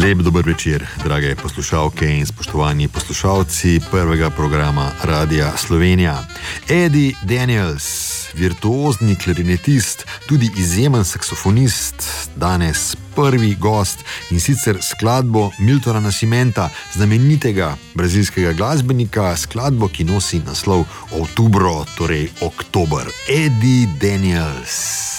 Lep dober večer, drage poslušalke in spoštovani poslušalci prvega programa Radia Slovenija. Eddie Daniels, virtuozni klarinetist, tudi izjemen saksofonist, danes prvi gost in sicer skladbo Miltona Nascimenta, znamenitega brazilskega glasbenika, skladbo, ki nosi naslov Outubro, torej Oktober. Eddie Daniels.